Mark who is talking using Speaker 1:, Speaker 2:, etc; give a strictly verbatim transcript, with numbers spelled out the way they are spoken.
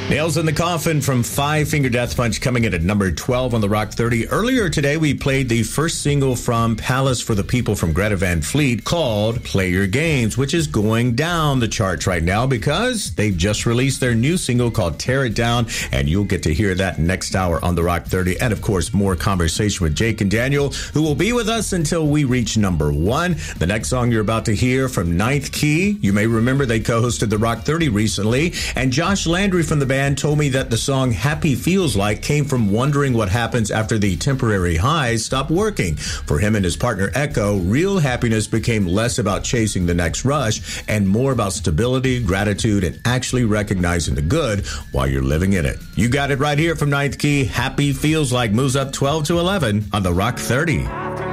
Speaker 1: Nails in the Coffin from Five Finger Death Punch coming in at number twelve on the Rock thirty. Earlier today, we played the first single from Palace for the People from Greta Van Fleet called Play Your Games, which is going down the charts right now because they've just released their new single called Tear It Down, and you'll get to hear that next hour on the Rock thirty. And, of course, more conversation with Jake and Daniel, who will be with us until we reach number one. The next song you're about to hear from Ninth Key. You may remember they co-hosted the Rock thirty recently, and Josh Landry from the band told me that the song Happy Feels Like came from wondering what happens after the temporary highs stop working. For him and his partner Echo, real happiness became less about chasing the next rush and more about stability, gratitude, and actually recognizing the good while you're living in it. You got it right here from Ninth Key. Happy Feels Like moves up twelve to eleven on the Rock thirty.